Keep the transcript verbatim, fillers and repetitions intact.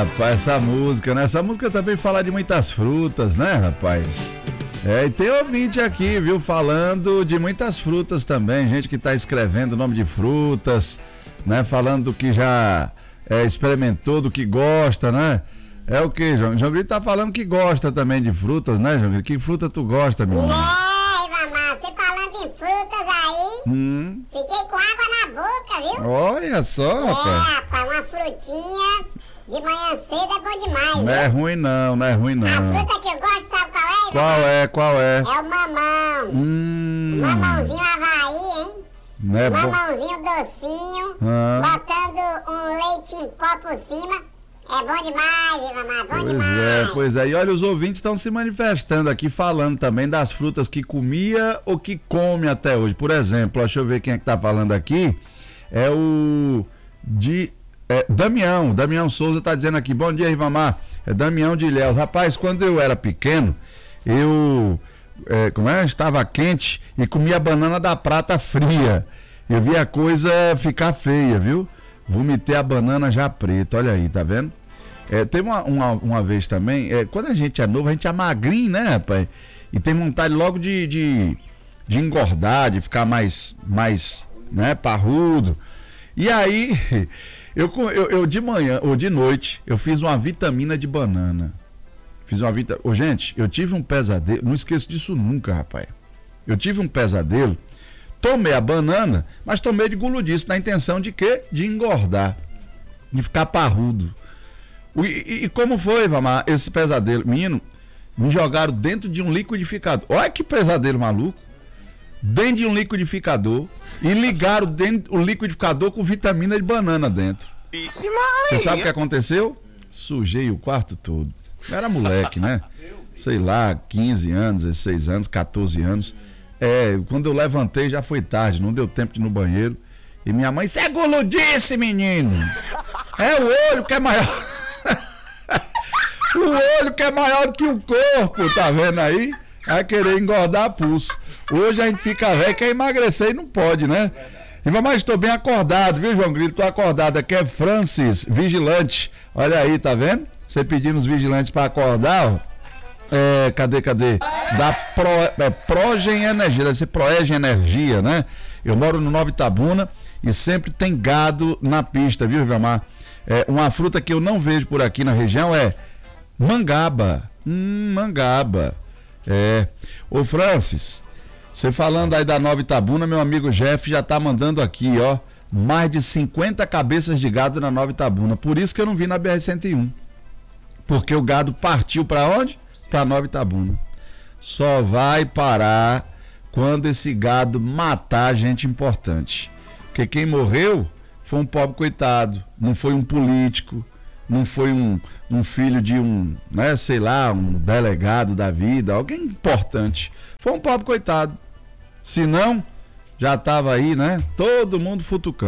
rapaz, essa música, né? Essa música também fala de muitas frutas, né, rapaz? É, e tem ouvinte aqui, viu, falando de muitas frutas também, gente que tá escrevendo o nome de frutas, né? Falando do que já é, experimentou, do que gosta, né? É o que, João? João Grito tá falando que gosta também de frutas, né, João Grito? Que fruta tu gosta, meu irmão? É, Ivamar, você falando em frutas aí, Hum. fiquei com água na boca, viu? Olha só, É, rapaz. rapaz, uma frutinha de manhã cedo é bom demais, Não é viu? ruim não, não é ruim A não. fruta que eu gosto, sabe qual é, Ivamar? Qual é, qual é? É o mamão. Hum. Mamãozinho Havaí, hein? Não é bom? Mamãozinho docinho, Ah. botando um leite em pó por cima. É bom demais, Ivamar, bom Pois demais. é, pois é. E olha, os ouvintes estão se manifestando aqui, falando também das frutas que comia ou que come até hoje. Por exemplo, deixa eu ver quem é que tá falando aqui. É o de é, Damião. Damião Souza tá dizendo aqui, bom dia, Rivamar. É Damião de Ilhéus. Rapaz, quando eu era pequeno, eu é, como é? Estava quente e comia banana da prata fria. Eu vi a coisa ficar feia, viu? Vomitei a banana já preta, olha aí, tá vendo? É, teve uma, uma, uma vez também, é, quando a gente é novo, a gente é magrinho, né, rapaz? E tem vontade logo de, de, de engordar, de ficar mais, mais, né, parrudo. E aí, eu, eu, eu de manhã ou de noite, eu fiz uma vitamina de banana. Fiz uma vitamina. Ô, gente, eu tive um pesadelo, não esqueço disso nunca, rapaz. Eu tive um pesadelo. Tomei a banana, mas tomei de guludice, na intenção de quê? De engordar, de ficar parrudo. E, e, e como foi, Vamar, esse pesadelo? Menino, me jogaram dentro de um liquidificador. Olha que pesadelo maluco. Dentro de um liquidificador e ligaram dentro o liquidificador com vitamina de banana dentro. Vixe, Maria! Você sabe o que aconteceu? Sujei o quarto todo. Era moleque, né? Sei lá, quinze anos, dezesseis anos, quatorze anos. É, quando eu levantei já foi tarde, não deu tempo de ir no banheiro. E minha mãe, isso é guludice, menino! É o olho que é maior. O olho que é maior do que o corpo, tá vendo aí? Vai querer engordar pulso. Hoje a gente fica velho, quer emagrecer e não pode, né? E mas estou bem acordado, viu, João Grito? Tô acordado. Aqui é Francis, vigilante. Olha aí, tá vendo? Você pedindo os vigilantes para acordar, ó. É, cadê, cadê? Da Pro, é, Progen Energia, deve ser Proegen Energia, né? Eu moro no Nova Itabuna e sempre tem gado na pista, viu, Vilmar? É, uma fruta que eu não vejo por aqui na região é mangaba. Hum, mangaba. É. Ô, Francis, você falando aí da Nova Itabuna, meu amigo Jeff já tá mandando aqui, ó, mais de cinquenta cabeças de gado na Nova Itabuna. Por isso que eu não vi na B R cento e um. Porque o gado partiu para onde? Para Nova Itabuna. Só vai parar quando esse gado matar gente importante. Porque quem morreu foi um pobre coitado, não foi um político, não foi um, um filho de um, né, sei lá, um delegado da vida, alguém importante. Foi um pobre coitado. Se não, já estava aí, né, todo mundo futucando.